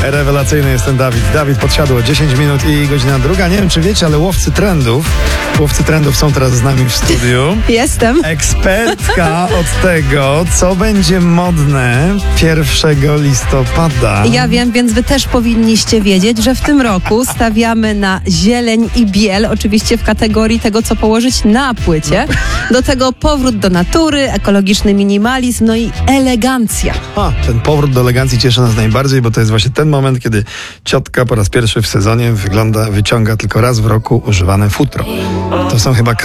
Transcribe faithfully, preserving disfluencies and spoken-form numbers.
Rewelacyjny jest ten Dawid. Dawid Podsiadło, dziesięć minut i godzina druga. Nie wiem, czy wiecie, ale łowcy trendów, łowcy trendów są teraz z nami w studiu. Jestem. Ekspertka od tego, co będzie modne pierwszego listopada. Ja wiem, więc wy też powinniście wiedzieć, że w tym roku stawiamy na zieleń i biel, oczywiście w kategorii tego, co położyć na płycie. Do tego powrót do natury, ekologiczny minimalizm, no i elegancja. A, ten powrót do elegancji cieszy nas najbardziej, bo to jest właśnie ten moment, kiedy ciotka po raz pierwszy w sezonie wygląda, wyciąga tylko raz w roku używane futro. To są chyba